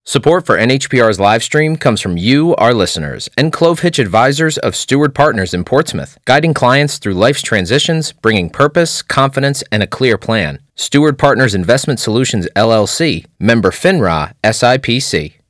Support for NHPR's live stream comes from you, our listeners, and Clove Hitch Advisors of Steward Partners in Portsmouth, guiding clients through life's transitions, bringing purpose, confidence, and a clear plan. Steward Partners Investment Solutions, LLC, member FINRA, SIPC.